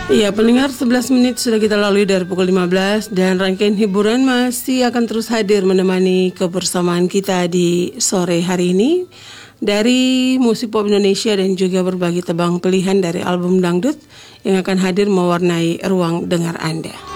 Iya, pendengar 11 menit sudah kita lalui dari pukul 15 dan rangkaian hiburan masih akan terus hadir menemani kebersamaan kita di sore hari ini dari musik pop Indonesia dan juga berbagai tebang pilihan dari album dangdut yang akan hadir mewarnai ruang dengar Anda.